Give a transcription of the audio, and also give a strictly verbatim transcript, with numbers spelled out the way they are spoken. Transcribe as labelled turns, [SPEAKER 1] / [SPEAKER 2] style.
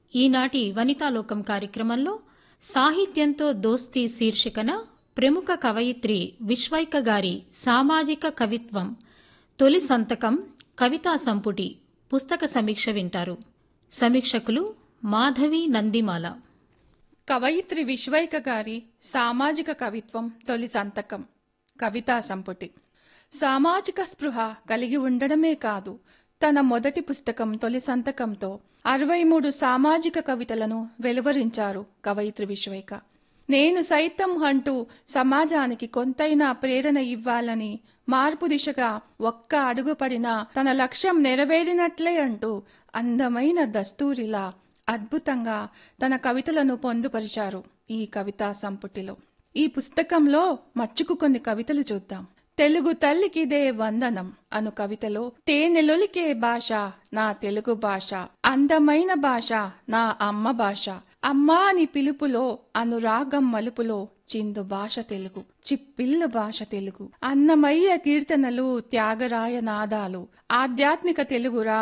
[SPEAKER 1] ఈనాటి వనితాలోకం కార్యక్రమంలో సాహిత్యంతో దోస్తీ శీర్షికన ప్రముఖ కవయిత్రి విశ్వైక గారి సామాజిక కవిత్వం తొలి సంతకం కవితా సంపుటి పుస్తక సమీక్ష వింటారు. సమీక్షకులు మాధవి నందిమాల.
[SPEAKER 2] కవయిత్రి విశ్వైక గారి సామాజిక కవిత్వం తొలి సంతకం కవితా సంపుటి. సామాజిక స్పృహ కలిగి ఉండడమే కాదు, తన మొదటి పుస్తకం తొలి సంతకంతో అరవై మూడు సామాజిక కవితలను వెలువరించారు కవయిత్రి విశ్వైక. నేను సైతం అంటూ సమాజానికి కొంతైనా ప్రేరణ ఇవ్వాలని మార్పు దిశగా ఒక్క అడుగు పడినా తన లక్ష్యం నెరవేరినట్లే అంటూ అందమైన దస్తూరిలా అద్భుతంగా తన కవితలను పొందుపరిచారు ఈ కవితా సంపుటిలో. ఈ పుస్తకంలో మచ్చుకు కొన్ని కవితలు చూద్దాం. తెలుగు తల్లికిదే వందనం అను కవితలో తేనెలొలికే భాష నా తెలుగు భాష, అందమైన భాష నా అమ్మ భాష, అమ్మా అని పిలుపులో అనురాగం మలుపులో చిందు భాష తెలుగు, చిప్పిల్లు భాష తెలుగు, అన్నమయ్య కీర్తనలు త్యాగరాయ నాదాలు, ఆధ్యాత్మిక తెలుగురా